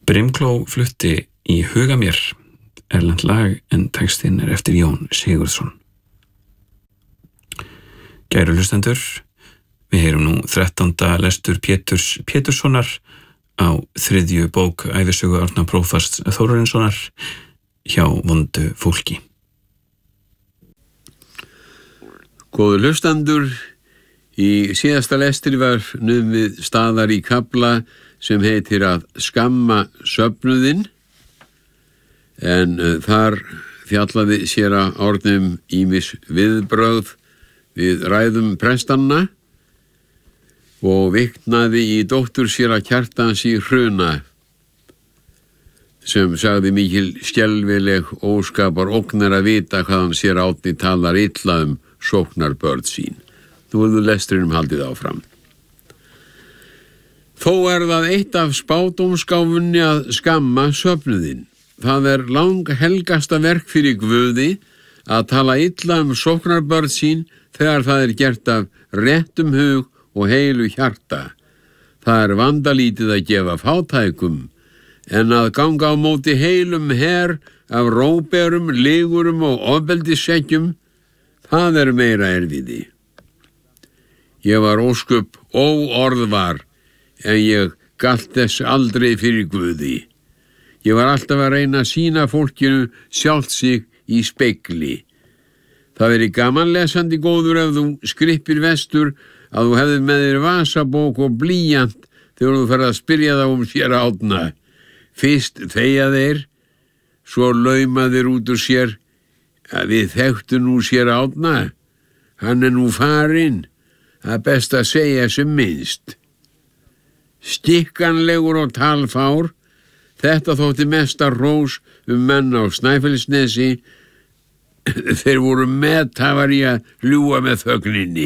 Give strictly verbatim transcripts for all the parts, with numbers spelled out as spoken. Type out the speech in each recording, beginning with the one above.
Brimkló flutti Í huga mér, erlent lag en textinn er eftir Jón Sigurðsson. Kæru hlustendur, við heyrum nú þrettánda lestur Péturs Péturssonar á þriðju bók ævisögu Árna prófasts Þórarinssonar hjá vondu fólki. Góðu hlustendur, í síðasta lestri var numið staðar í kafla sem heitir að skamma söfnuðinn, en uh, þar fjallaði séra Árnum ýmis viðbrögð við ræðum prestanna og vitnaði í dóttur séra Kjartans í Hruna sem sagði mikil skelfileg óskapar ógnar að vita hvaðan séra Árni talar illa um sóknarbörn sín. Nú verður lestrinum haldið áfram. Þó er það eitt af spádómsgáfunni að skamma söfnuðinn. Það er lang helgasta verk fyrir Guði að tala illa um sóknarbörn sín þegar það er gert af réttum hug og heilu hjarta. Það er vandalítið að gefa fátækum, en að ganga á móti heilum her af róberum, ligurum og ofbeldissekkjum, það er meira erfiði. Ég var ósköp óorðvar, en ég galt þess aldrei fyrir Guði. Ég var alltaf að reyna að sýna fólkinu sjálft sig í spegli. Það veri gamanlesandi góður ef þú skrippir vestur að þú hefðir með þér vasabók og blýant þegar þú ferð að spyrja þá um séra Árna. Fyrst þegja þeir, svo lauma þeir út úr sér að við þekktu nú séra Árna. Hann er nú farinn, að best að segja sem minnst. Stikkanlegur og talfár, þetta þótti mesta hrós um menn á Snæfellsnesi. Þeir voru meðtafar í að ljúga með þögninni.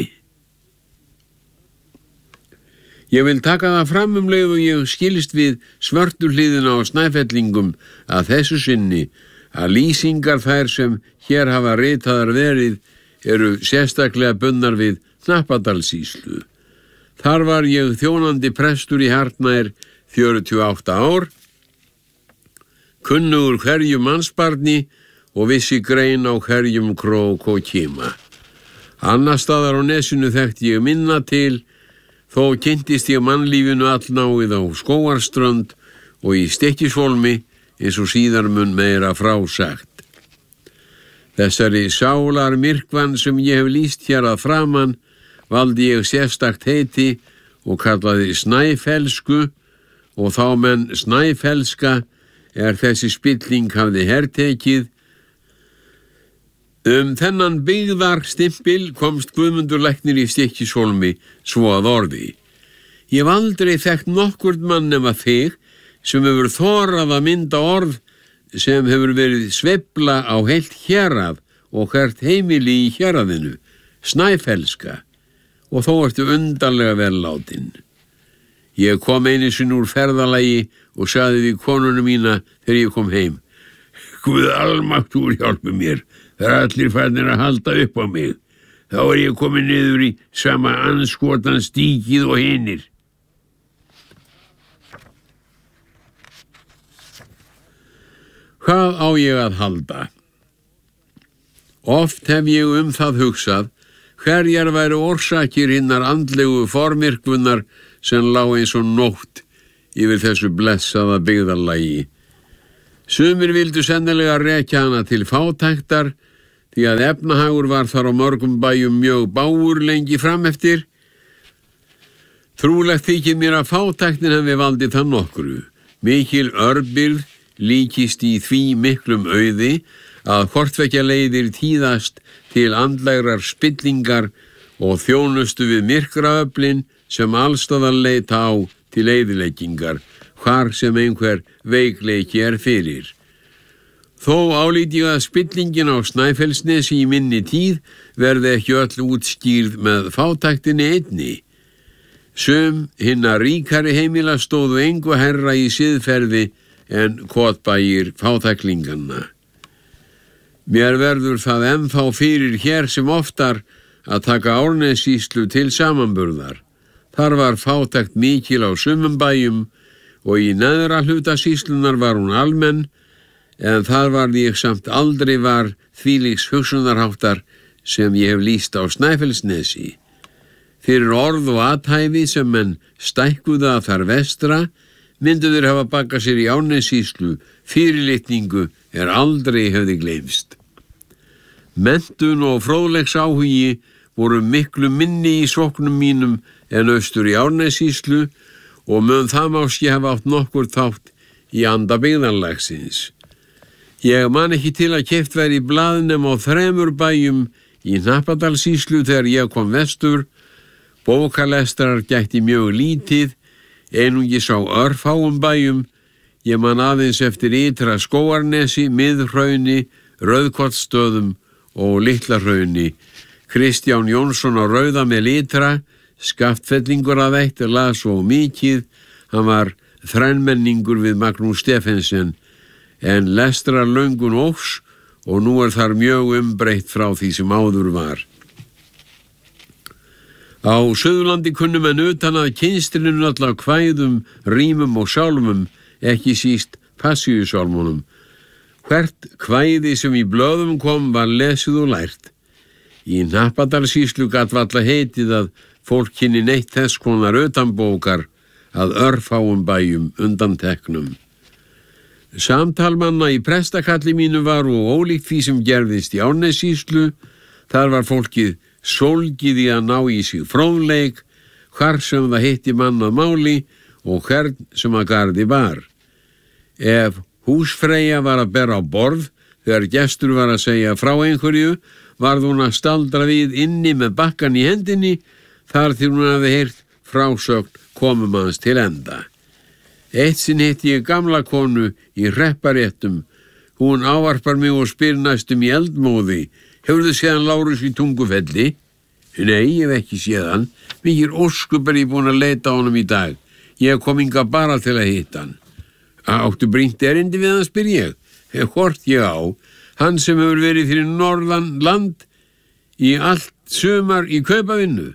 Ég vil taka það fram um leið og ég skilist við svörtu hliðina á Snæfellingum að þessu sinni að lýsingar þær sem hér hafa ritaðar verið eru sérstaklega bundnar við Hnappadalssýslu. Þar var ég þjónandi prestur í hartnær fjörutíu og átta ár, kunnugur hverju mannsbarni og vissi grein á hverjum krók og kima. Annars staðar á nesinu þekkti ég minna til, þó kynntist ég mannlífinu allnáið á Skógarströnd og í Stykkishólmi eins og síðar mun meira frásagt. Þessari sálar myrkvan sem ég hef lýst hér að framan valdi ég sérstakt heiti og kallaði Snæfellsku, og þá menn Snæfellska er þessi spilling hafði hertekið. Um þennan byggðarstimpil komst Guðmundur læknir í Stykkishólmi svo að orði. Ég hef aldrei þekkt nokkurn mann nema þig sem hefur þorað að mynda orð sem hefur verið sveifla á heilt hérað og hvert heimili í héraðinu, Snæfellska, og þó ertu undarlega vel látin. Ég kom einu sinni úr ferðalagi og sagði við konuna mína þegar ég kom heim: Guð almáttugur hjálpi mér, það er allir farnir að halda upp á mig. Þá er ég komin niður í sama andskotans stíkið og hinir. Hvað á ég að halda? Oft hef ég um það hugsað hverjar væru orsakir hinnar andlegu formyrkvunar sem lá eins og nótt yfir þessu blessaða byggðarlagi. Sumir vildu sennilega rekja hana til fátæktar, því að efnahagur var þar á mörgum bæjum mjög bágur lengi fram eftir. Trúlegt þykir mér að fátæktin hefði valdið það nokkru. Mikil örbirgð líkist í því miklum auði að hvortveggja leiðir tíðast til andlegrar spillingar og þjónustu við myrkraöflin sem allstaðar leita á til eyðileggingar, hvar sem einhver veikleiki er fyrir. Þó álít ég að spillingin á Snæfellsnesi í minni tíð verði ekki öll útskýrð með fátæktinni einni. Sum hinna ríkari heimila stóðu engu herra í siðferði en kotbægir fátæklinganna. Mér verður það ennþá fyrir hér sem oftar að taka Árnessýslu til samanburðar. Þar var fátækt mikil á sumum bæjum og í neðra hluta sýslunar var hún almenn, en það var ég samt aldrei var þvílíks hugsunarháttar sem ég hef lýst á Snæfellsnesi. Fyrir orð og athæfi sem menn stækkuðu að þar vestra, myndu þeir hafa bakað sér í Árnessýslu fyrirlitningu er aldrei hefði gleymst. Menntun og fróðleiks áhugi voru miklu minni í sóknum mínum en austur í Árnessýslu og mun það máski hafa átt nokkur þátt í anda byggðarlagsins. Ég man ekki til að keypt væri í blaðnum á þremur bæjum í Hnappadalssýslu þegar ég kom vestur. Bókalestrar gætti mjög lítið, einungis á örfáum bæjum. Ég man aðeins eftir Ytra Skógarnesi, Miðhrauni, Rauðkotsstöðum og Litlahrauni. Kristján Jónsson á Rauðamel Ytra, skaftfellingur að eitt, las svo mikið. Hann var þrennmenningur við Magnús Stephensen, en lestrar löngun óks og nú er þar mjög umbreytt frá því sem áður var. Á Suðurlandi kunnu menn utan að kynstrinu allar kvæðum, rímum og sálmum, ekki síst passíusálmunum. Hvert kvæði sem í blöðum kom var lesið og lært. Í Hnappadalssýslu gat varla heitið að fólk kynni neitt þess konar utanbókar að örfáum bæjum undanteknum. Samtalmanna í prestakalli mínu var og ólíkt því sem gerðist í Árnessýslu. Þar var fólkið sólgið í að ná í sig fróðleik, hvar sem það hitti mann að máli og hvern sem að garði var. Ef húsfreyja var að bera á borð þegar gestur var að segja frá einhverju, varð hún að staldra við inni með bakkan í hendinni þar til hún hafði heyrt frásögn komum hans til enda. Eitt sinn hitti ég gamla konu í hrepparéttum. Hún ávarpar mig og spyr næstum í eldmóði: Hefurðu séð hann Lárus í Tungufelli? Nei, ég hef ekki séð hann. Mikið óskup er ég búin að leita á honum í dag. Ég kom hingað bara til að hitta hann. Áttu brýnt erindi við hann, spyr ég. Hvort ég á, hann sem hefur verið fyrir norðan land í allt sumar í kaupavinnu.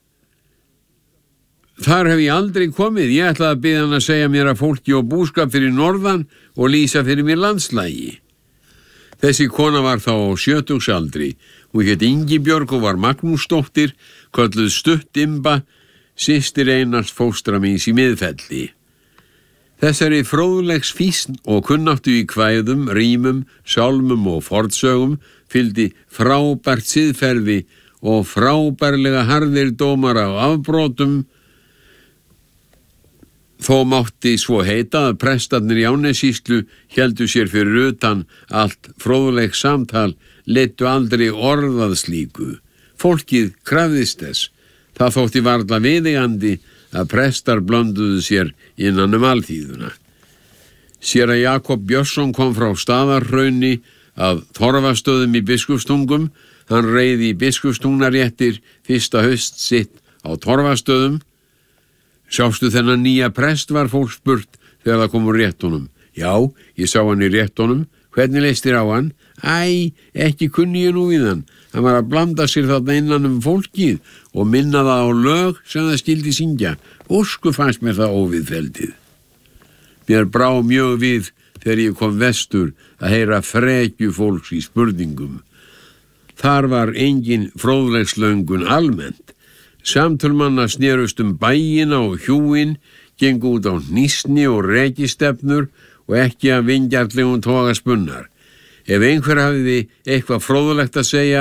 Þar hef ég aldrei komið. Ég ætlaði að biðja hann að segja mér að fólki og búskap fyrir norðan og lýsa fyrir mér landslægi. Þessi kona var þá á sjötugsaldri. Hún hét Ingibjörg og var Magnúsdóttir, kölluð Stutt Imba, systir Einars fóstra míns í Miðfelli. Þessari fróðlegs fýsn og kunnáttu í kvæðum, rímum, sálmum og fornsögum fylgdi frábært siðferði og frábærlega harðir dómar á afbrotum. Þó mátti svo heita að prestarnir í Árnessýslu héldu sér fyrir utan allt fróðleg samtal, leiddu aldrei orðað slíku. Fólkið krafðist þess. Það þótti varla viðeigandi að prestar blönduðu sér innan um alþýðuna. Séra Jakob Björnsson kom frá Staðarhrauni að Torfastöðum í Biskupstungum. Hann reið í Biskupstungnaréttir fyrsta haust sitt á Torfastöðum. Sástu þennan nýja prest, var fólk spurt þegar það kom úr réttunum. Já, ég sá hann í réttunum. Hvernig leist þér á hann? Æ, ekki kunni ég nú við hann. Hann var að blanda sér þarna innan um fólkið og minna það á lög sem það skildi syngja. Ósku fannst mér það óviðfeldið. Mér brá mjög við þegar ég kom vestur að heyra frekju fólks í spurningum. Þar var engin fróðlegslöngun almennt. Samtölmanna snerust um bæina og hjúin, gengu út á hnýsni og rekistefnur og ekki að vingjarlegum toga spunnar. Ef einhver hafði eitthvað fróðlegt að segja,